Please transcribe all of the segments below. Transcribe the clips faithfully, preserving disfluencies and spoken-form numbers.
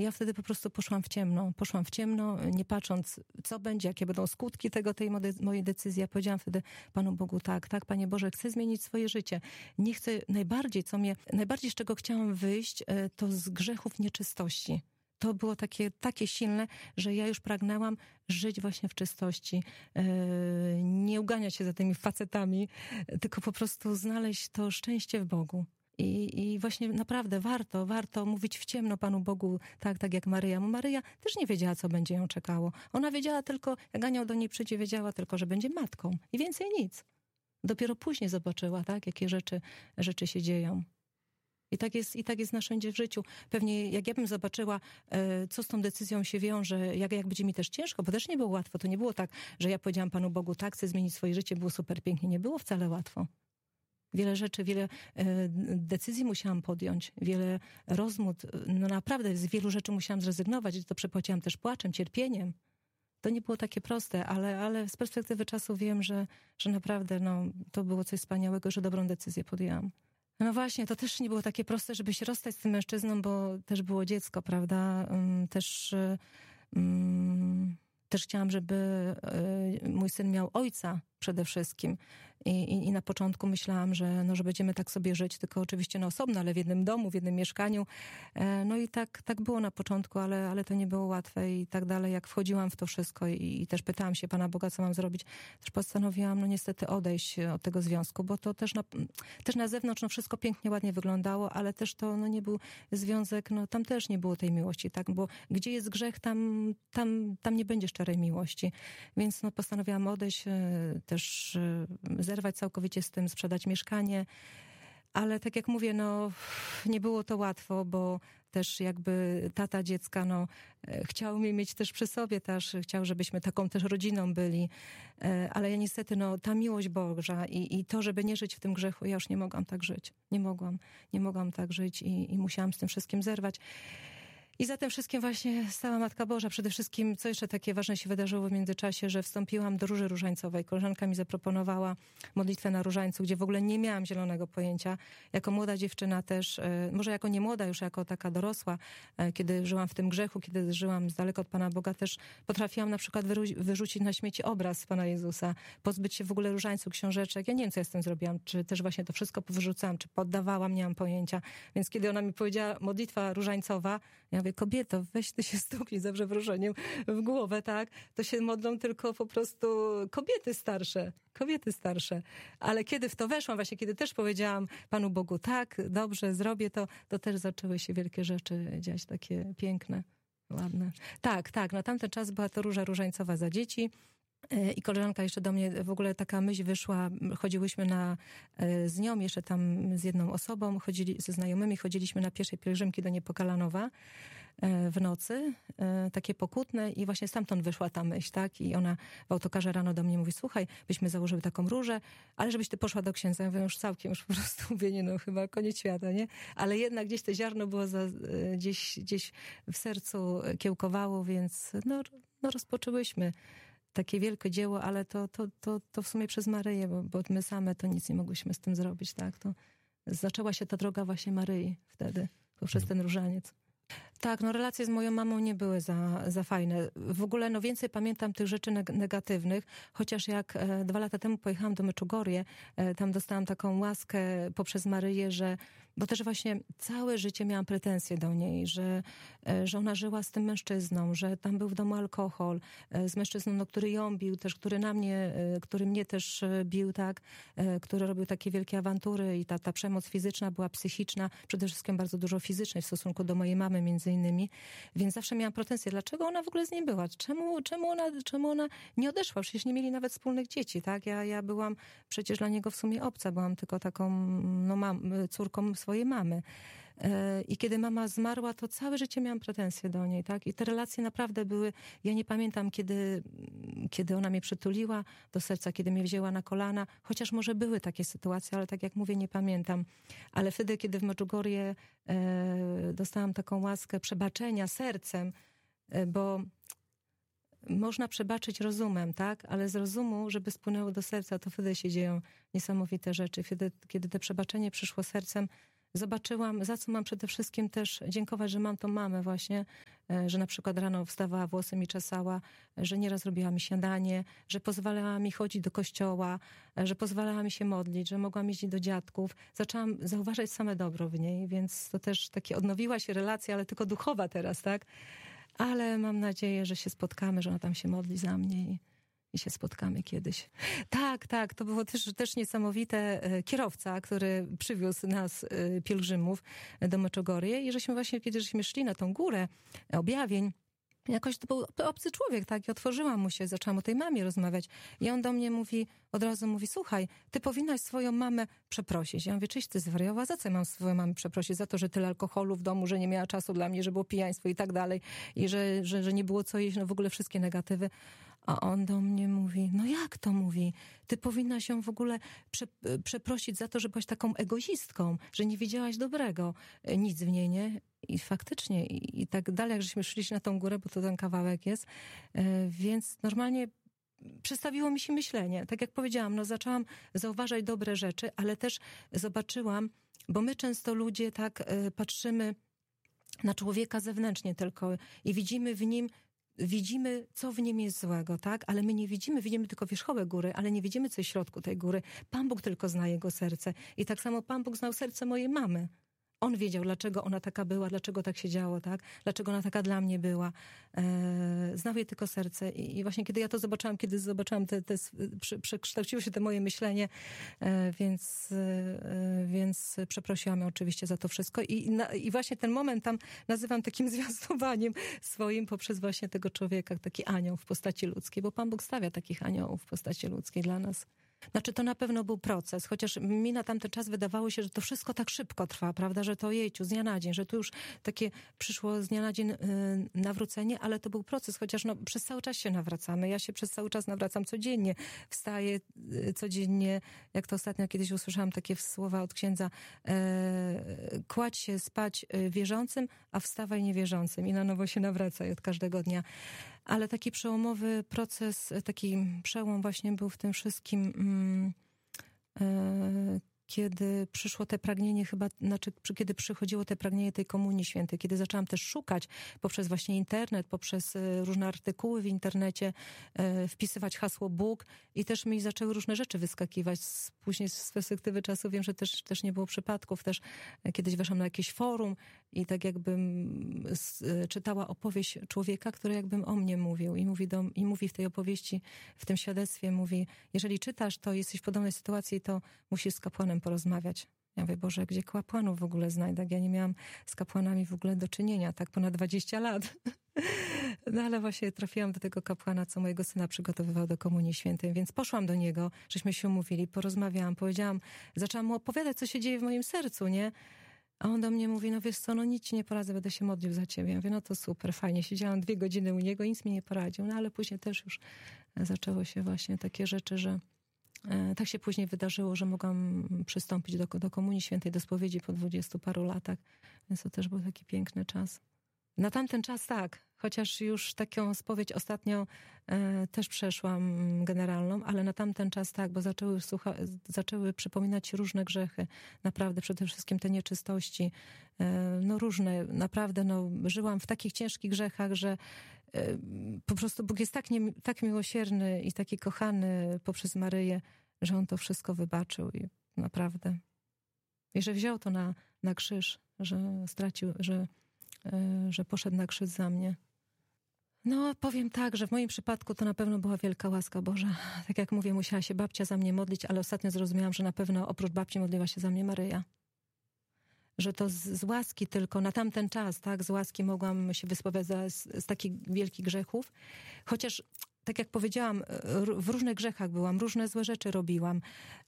ja wtedy po prostu poszłam w ciemno. Poszłam w ciemno, nie patrząc, co będzie, jakie będą skutki tego, tej mojej decyzji. Ja powiedziałam wtedy Panu Bogu, tak, tak, Panie Boże, chcę zmienić swoje życie. Nie chcę, najbardziej, co mnie, najbardziej z czego chciałam wyjść, to z grzechów nieczystości. To było takie, takie silne, że ja już pragnęłam żyć właśnie w czystości. Nie uganiać się za tymi facetami, tylko po prostu znaleźć to szczęście w Bogu. I, I właśnie naprawdę warto, warto mówić w ciemno Panu Bogu, tak, tak jak Maryja. Maryja też nie wiedziała, co będzie ją czekało. Ona wiedziała tylko, jak anioł do niej przyjdzie, wiedziała tylko, że będzie matką. I więcej nic. Dopiero później zobaczyła, tak, jakie rzeczy, rzeczy się dzieją. I tak jest, i tak jest wszędzie w życiu. Pewnie jak ja bym zobaczyła, co z tą decyzją się wiąże, jak, jak będzie mi też ciężko, bo też nie było łatwo. To nie było tak, że ja powiedziałam Panu Bogu, tak, chcę zmienić swoje życie, było super pięknie. Nie było wcale łatwo. Wiele rzeczy, wiele decyzji musiałam podjąć, wiele rozmów. No naprawdę z wielu rzeczy musiałam zrezygnować. To przepłaciłam też płaczem, cierpieniem. To nie było takie proste, ale, ale z perspektywy czasu wiem, że, że naprawdę no, to było coś wspaniałego, że dobrą decyzję podjęłam. No właśnie, to też nie było takie proste, żeby się rozstać z tym mężczyzną, bo też było dziecko, prawda? Też, um, też chciałam, żeby mój syn miał ojca przede wszystkim. I, i, I na początku myślałam, że, no, że będziemy tak sobie żyć, tylko oczywiście no, osobno, ale w jednym domu, w jednym mieszkaniu. No i tak, tak było na początku, ale, ale to nie było łatwe i tak dalej. Jak wchodziłam w to wszystko i, i też pytałam się Pana Boga, co mam zrobić, też postanowiłam, no niestety odejść od tego związku, bo to też na, też na zewnątrz no, wszystko pięknie, ładnie wyglądało, ale też to no, nie był związek, no tam też nie było tej miłości, tak? Bo gdzie jest grzech, tam, tam, tam nie będzie szczerej miłości. Więc no, postanowiłam odejść, też zerwać całkowicie z tym, sprzedać mieszkanie. Ale tak jak mówię, no nie było to łatwo, bo też jakby tata dziecka, no chciał mnie mieć też przy sobie, też chciał, żebyśmy taką też rodziną byli. Ale ja niestety, no ta miłość Boża i, i to, żeby nie żyć w tym grzechu, ja już nie mogłam tak żyć. Nie mogłam. Nie mogłam tak żyć i, i musiałam z tym wszystkim zerwać. I za tym wszystkim właśnie stała Matka Boża. Przede wszystkim, co jeszcze takie ważne się wydarzyło w międzyczasie, że wstąpiłam do Róży Różańcowej. Koleżanka mi zaproponowała modlitwę na Różańcu, gdzie w ogóle nie miałam zielonego pojęcia. Jako młoda dziewczyna też, może jako nie młoda, już jako taka dorosła, kiedy żyłam w tym grzechu, kiedy żyłam z daleka od Pana Boga, też potrafiłam na przykład wyrzucić na śmieci obraz Pana Jezusa, pozbyć się w ogóle różańców, książeczek. Ja nie wiem, co ja z tym zrobiłam. Czy też właśnie to wszystko powyrzucałam, czy poddawałam, nie mam pojęcia. Więc kiedy ona mi powiedziała modlitwa różańcowa, ja mówię, kobieto, weź ty się stuknij za przeproszeniem w głowę, tak? To się modlą tylko po prostu kobiety starsze, kobiety starsze. Ale kiedy w to weszłam, właśnie kiedy też powiedziałam Panu Bogu, tak, dobrze, zrobię to, to też zaczęły się wielkie rzeczy dziać, takie piękne, ładne. Tak, tak, na tamten czas była to Róża Różańcowa za dzieci. I koleżanka jeszcze do mnie, w ogóle taka myśl wyszła, chodziłyśmy na, z nią, jeszcze tam z jedną osobą, chodzili, ze znajomymi, chodziliśmy na pierwszej pielgrzymki do Niepokalanowa w nocy, takie pokutne i właśnie stamtąd wyszła ta myśl, tak? I ona w autokarze rano do mnie mówi, słuchaj, byśmy założyły taką różę, ale żebyś ty poszła do księdza. Ja mówię, już całkiem, już po prostu mówię, nie no, chyba koniec świata, nie? Ale jednak gdzieś to ziarno było za, gdzieś, gdzieś w sercu kiełkowało, więc no, no rozpoczęłyśmy takie wielkie dzieło, ale to, to, to, to w sumie przez Maryję, bo, bo my same to nic nie mogłyśmy z tym zrobić, tak? To zaczęła się ta droga właśnie Maryi wtedy, poprzez ten różaniec. Tak, no relacje z moją mamą nie były za, za fajne. W ogóle no więcej pamiętam tych rzeczy negatywnych, chociaż jak e, dwa lata temu pojechałam do Meczugorje, e, tam dostałam taką łaskę poprzez Maryję, że, bo też właśnie całe życie miałam pretensje do niej, że, e, że ona żyła z tym mężczyzną, że tam był w domu alkohol, e, z mężczyzną, no, który ją bił, też który na mnie, e, który mnie też bił, tak, e, który robił takie wielkie awantury i ta, ta przemoc fizyczna była psychiczna, przede wszystkim bardzo dużo fizycznej w stosunku do mojej mamy między innymi, więc zawsze miałam pretensje, dlaczego ona w ogóle z nim była, czemu, czemu, ona, czemu ona nie odeszła, przecież nie mieli nawet wspólnych dzieci, tak, ja, ja byłam przecież dla niego w sumie obca, byłam tylko taką, no mam, córką swojej mamy. I kiedy mama zmarła, to całe życie miałam pretensje do niej, tak? I te relacje naprawdę były, ja nie pamiętam, kiedy, kiedy ona mnie przytuliła do serca, kiedy mnie wzięła na kolana, chociaż może były takie sytuacje, ale tak jak mówię, nie pamiętam. Ale wtedy, kiedy w Medjugorje e, dostałam taką łaskę przebaczenia sercem, e, bo można przebaczyć rozumem, tak? Ale z rozumu, żeby spłynęło do serca, to wtedy się dzieją niesamowite rzeczy. Wtedy, kiedy to przebaczenie przyszło sercem, zobaczyłam, za co mam przede wszystkim też dziękować, że mam tą mamę właśnie, że na przykład rano wstawała, włosy mi czesała, że nieraz robiła mi śniadanie, że pozwalała mi chodzić do kościoła, że pozwalała mi się modlić, że mogłam jeździć do dziadków. Zaczęłam zauważać same dobro w niej, więc to też takie odnowiła się relacja, ale tylko duchowa teraz, tak? Ale mam nadzieję, że się spotkamy, że ona tam się modli za mnie i, i się spotkamy kiedyś. Tak, tak, to było też, też niesamowite. Kierowca, który przywiózł nas, pielgrzymów, do Meczogorie i żeśmy właśnie, kiedy żeśmy szli na tą górę objawień, jakoś to był obcy człowiek, tak? I otworzyłam mu się, zaczęłam o tej mamie rozmawiać. I on do mnie mówi, od razu mówi, słuchaj, ty powinnaś swoją mamę przeprosić. Ja mówię, czyś ty zwariowała? Za co ja mam swoją mamę przeprosić? Za to, że tyle alkoholu w domu, że nie miała czasu dla mnie, że było pijaństwo i tak dalej. I że, że, że nie było co jeść, no w ogóle wszystkie negatywy. A on do mnie mówi, no jak to mówi? Ty powinnaś ją w ogóle prze, przeprosić za to, że byłaś taką egoistką, że nie widziałaś dobrego. Nic w niej, nie? I faktycznie, i, i tak dalej, jak żeśmy szliśmy na tą górę, bo to ten kawałek jest, e, więc normalnie przestawiło mi się myślenie. Tak jak powiedziałam, no zaczęłam zauważać dobre rzeczy, ale też zobaczyłam, bo my często ludzie tak e, patrzymy na człowieka zewnętrznie tylko i widzimy w nim Widzimy, co w nim jest złego, tak? Ale my nie widzimy, widzimy tylko wierzchołek góry, ale nie widzimy, co jest w środku tej góry. Pan Bóg tylko zna jego serce. I tak samo Pan Bóg znał serce mojej mamy. On wiedział, dlaczego ona taka była, dlaczego tak się działo, tak? Dlaczego ona taka dla mnie była. E, znał jej tylko serce. I, I właśnie kiedy ja to zobaczyłam, kiedy zobaczyłam, te, te, prze, przekształciło się to moje myślenie, e, więc, e, więc przeprosiłam ją oczywiście za to wszystko. I, na, I właśnie ten moment tam nazywam takim zwiastowaniem swoim poprzez właśnie tego człowieka, taki anioł w postaci ludzkiej, bo Pan Bóg stawia takich aniołów w postaci ludzkiej dla nas. Znaczy to na pewno był proces, chociaż mi na tamten czas wydawało się, że to wszystko tak szybko trwa, prawda, że to jejciu, z dnia na dzień, że tu już takie przyszło z dnia na dzień yy, nawrócenie, ale to był proces, chociaż no, przez cały czas się nawracamy. Ja się przez cały czas nawracam codziennie, wstaję yy, codziennie, jak to ostatnio kiedyś usłyszałam takie słowa od księdza, yy, kładź się spać wierzącym, a wstawaj niewierzącym i na nowo się nawracaj od każdego dnia. Ale taki przełomowy proces, taki przełom właśnie był w tym wszystkim, mm, e, kiedy przyszło te pragnienie chyba, znaczy kiedy przychodziło te pragnienie tej Komunii Świętej, kiedy zaczęłam też szukać poprzez właśnie internet, poprzez różne artykuły w internecie, e, wpisywać hasło Bóg i też mi zaczęły różne rzeczy wyskakiwać. Później z perspektywy czasu wiem, że też, też nie było przypadków. Też kiedyś weszłam na jakieś forum i tak jakbym czytała opowieść człowieka, który jakbym o mnie mówił i mówi, do, i mówi w tej opowieści, w tym świadectwie, mówi, jeżeli czytasz to, jesteś w podobnej sytuacji, to musisz z kapłanem porozmawiać. Ja mówię, Boże, gdzie kapłanów w ogóle znajdę? Ja nie miałam z kapłanami w ogóle do czynienia, tak ponad dwadzieścia lat. No ale właśnie trafiłam do tego kapłana, co mojego syna przygotowywał do Komunii Świętej, więc poszłam do niego, żeśmy się umówili, porozmawiałam, powiedziałam, zaczęłam mu opowiadać, co się dzieje w moim sercu, nie? A on do mnie mówi, no wiesz co, no nic ci nie poradzę, będę się modlił za ciebie. Ja mówię, no to super, fajnie. Siedziałam dwie godziny u niego, nic mi nie poradził. No ale później też już zaczęło się właśnie takie rzeczy, że e, tak się później wydarzyło, że mogłam przystąpić do, do Komunii Świętej, do spowiedzi po dwudziestu paru latach. Więc to też był taki piękny czas. Na tamten czas tak, chociaż już taką spowiedź ostatnio e, też przeszłam generalną, ale na tamten czas tak, bo zaczęły, słucha, zaczęły przypominać się różne grzechy, naprawdę przede wszystkim te nieczystości, e, no różne, naprawdę no, żyłam w takich ciężkich grzechach, że e, po prostu Bóg jest tak, nie, tak miłosierny i taki kochany poprzez Maryję, że On to wszystko wybaczył i naprawdę. I że wziął to na, na krzyż, że stracił, że że poszedł na krzyż za mnie. No, powiem tak, że w moim przypadku to na pewno była wielka łaska Boża. Tak jak mówię, musiała się babcia za mnie modlić, ale ostatnio zrozumiałam, że na pewno oprócz babci modliła się za mnie Maryja. Że to z, z łaski tylko, na tamten czas, tak, z łaski mogłam się wyspowiadać z, z takich wielkich grzechów. Chociaż, tak jak powiedziałam, w różnych grzechach byłam, różne złe rzeczy robiłam,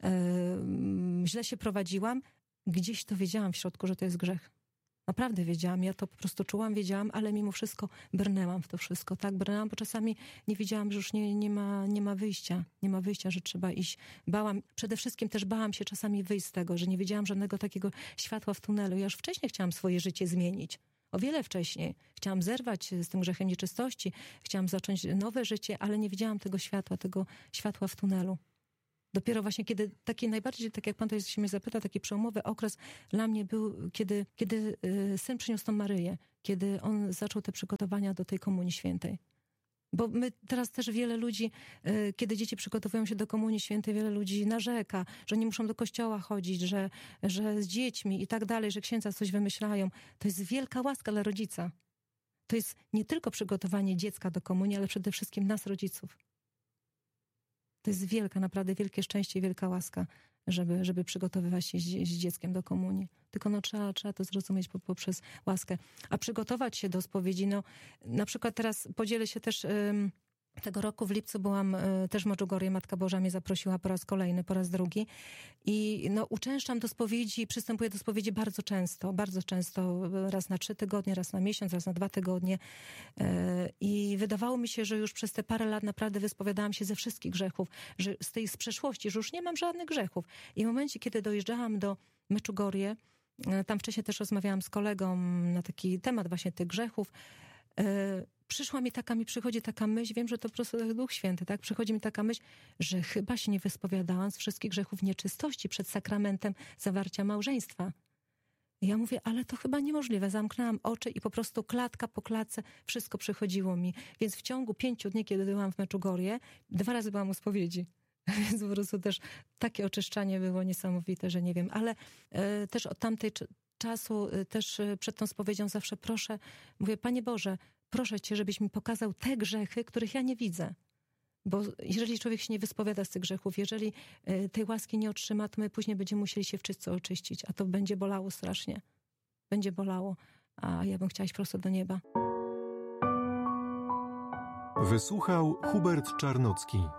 yy, źle się prowadziłam. Gdzieś to wiedziałam w środku, że to jest grzech. Naprawdę wiedziałam, ja to po prostu czułam, wiedziałam, ale mimo wszystko brnęłam w to wszystko, tak? Brnęłam, bo czasami nie wiedziałam, że już nie, nie, ma, nie ma wyjścia, nie ma wyjścia, że trzeba iść. Bałam, przede wszystkim też bałam się czasami wyjść z tego, że nie wiedziałam żadnego takiego światła w tunelu. Ja już wcześniej chciałam swoje życie zmienić. O wiele wcześniej. Chciałam zerwać z tym grzechem nieczystości, chciałam zacząć nowe życie, ale nie widziałam tego światła, tego światła w tunelu. Dopiero właśnie kiedy taki najbardziej, tak jak pan to się mnie zapyta, taki przełomowy okres dla mnie był, kiedy, kiedy syn przyniósł tą Maryję, kiedy on zaczął te przygotowania do tej Komunii Świętej. Bo my teraz też wiele ludzi, kiedy dzieci przygotowują się do Komunii Świętej, wiele ludzi narzeka, że nie muszą do kościoła chodzić, że, że z dziećmi i tak dalej, że księdza coś wymyślają. To jest wielka łaska dla rodzica. To jest nie tylko przygotowanie dziecka do komunii, ale przede wszystkim nas, rodziców. To jest wielka, naprawdę wielkie szczęście i wielka łaska, żeby, żeby przygotowywać się z, z dzieckiem do komunii. Tylko no, trzeba, trzeba to zrozumieć poprzez łaskę. A przygotować się do spowiedzi, no na przykład teraz podzielę się też... Ym, Tego roku w lipcu byłam y, też w Medjugorje, Matka Boża mnie zaprosiła po raz kolejny, po raz drugi. I no, uczęszczam do spowiedzi, przystępuję do spowiedzi bardzo często, bardzo często, raz na trzy tygodnie, raz na miesiąc, raz na dwa tygodnie. Y, I wydawało mi się, że już przez te parę lat naprawdę wyspowiadałam się ze wszystkich grzechów, że z tej z przeszłości, że już nie mam żadnych grzechów. I w momencie, kiedy dojeżdżałam do Medjugorje, y, tam wcześniej też rozmawiałam z kolegą na taki temat właśnie tych grzechów, y, przyszła mi taka, mi przychodzi taka myśl, wiem, że to po prostu Duch Święty, tak? Przychodzi mi taka myśl, że chyba się nie wyspowiadałam z wszystkich grzechów nieczystości przed sakramentem zawarcia małżeństwa. I ja mówię, ale to chyba niemożliwe. Zamknęłam oczy i po prostu klatka po klatce wszystko przychodziło mi. Więc w ciągu pięciu dni, kiedy byłam w Medjugorje, dwa razy byłam u spowiedzi. Więc po prostu też takie oczyszczanie było niesamowite, że nie wiem. Ale e, też od tamtej czasu, e, też przed tą spowiedzią zawsze proszę, mówię, Panie Boże, proszę Cię, żebyś mi pokazał te grzechy, których ja nie widzę. Bo jeżeli człowiek się nie wyspowiada z tych grzechów, jeżeli tej łaski nie otrzyma, to my później będziemy musieli się wszyscy oczyścić, a to będzie bolało strasznie. Będzie bolało, a ja bym chciała iść prosto do nieba. Wysłuchał Hubert Czarnocki.